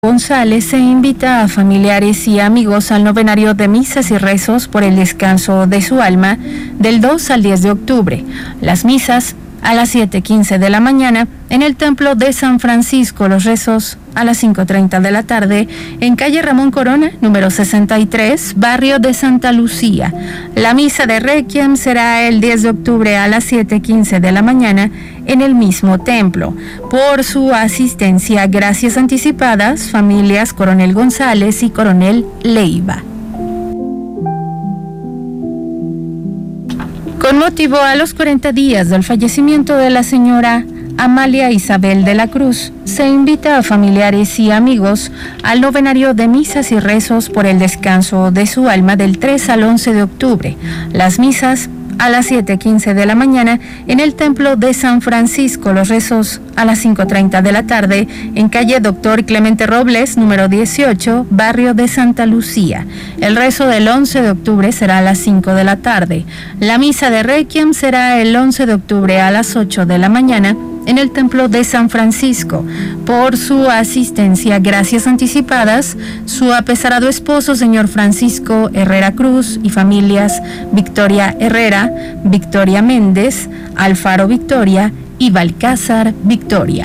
González se invita a familiares y amigos al novenario de misas y rezos por el descanso de su alma del 2 al 10 de octubre. Las misas a las 7:15 de la mañana en el Templo de San Francisco, los rezos a las 5:30 de la tarde en calle Ramón Corona, número 63, barrio de Santa Lucía. La misa de Requiem será el 10 de octubre a las 7:15 de la mañana en el mismo templo. Por su asistencia, gracias anticipadas, familias Coronel González y Coronel Leiva. Con motivo a los 40 días del fallecimiento de la señora Amalia Isabel de la Cruz, se invita a familiares y amigos al novenario de misas y rezos por el descanso de su alma del 3 al 11 de octubre. Las misas a las 7:15 de la mañana en el Templo de San Francisco, los rezos a las 5:30 de la tarde en calle Doctor Clemente Robles, número 18, barrio de Santa Lucía. El rezo del 11 de octubre será a las 5 de la tarde. La misa de Requiem será el 11 de octubre a las 8 de la mañana en el Templo de San Francisco. Por su asistencia, gracias anticipadas, su apesarado esposo, señor Francisco Herrera Cruz, y familias Victoria Herrera, Victoria Méndez, Alfaro Victoria y Balcázar Victoria.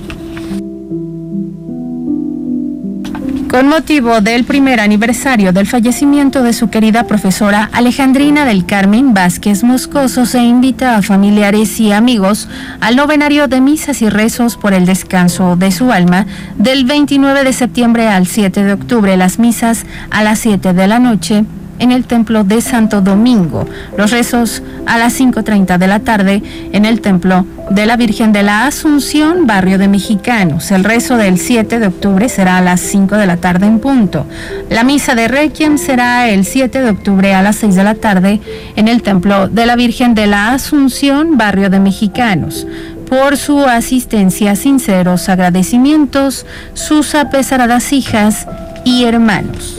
Con motivo del primer aniversario del fallecimiento de su querida profesora Alejandrina del Carmen Vázquez Moscoso, se invita a familiares y amigos al novenario de misas y rezos por el descanso de su alma del 29 de septiembre al 7 de octubre. Las misas a las 7 de la noche en el Templo de Santo Domingo. Los rezos a las 5:30 de la tarde en el Templo de la Virgen de la Asunción, barrio de Mexicanos. El rezo del 7 de octubre será a las 5 de la tarde en punto. La misa de Requiem será el 7 de octubre a las 6 de la tarde en el Templo de la Virgen de la Asunción, barrio de Mexicanos. Por su asistencia, sinceros agradecimientos, sus apesaradas hijas y hermanos.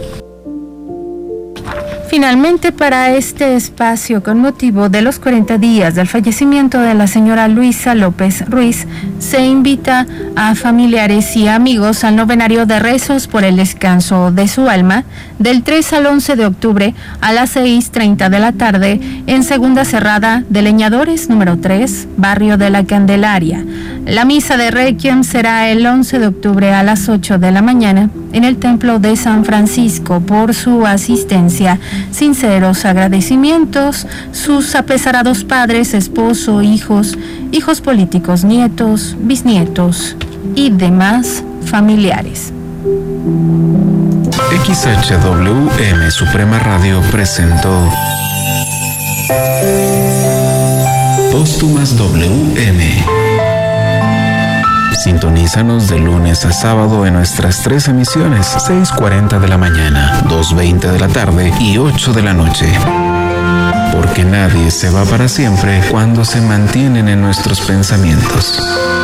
Finalmente, para este espacio, con motivo de los 40 días del fallecimiento de la señora Luisa López Ruiz, se invita a familiares y amigos al novenario de rezos por el descanso de su alma del 3 al 11 de octubre a las 6:30 de la tarde en Segunda Cerrada de Leñadores, número 3, barrio de la Candelaria. La misa de Requiem será el 11 de octubre a las 8 de la mañana en el Templo de San Francisco. Por su asistencia, sinceros agradecimientos, sus apesarados padres, esposo, hijos políticos, nietos, bisnietos y demás familiares. XHWM Suprema Radio presentó Póstumas WM. Sintonízanos de lunes a sábado en nuestras 3 emisiones: 6:40 de la mañana, 2:20 de la tarde y 8 de la noche. Porque nadie se va para siempre cuando se mantienen en nuestros pensamientos.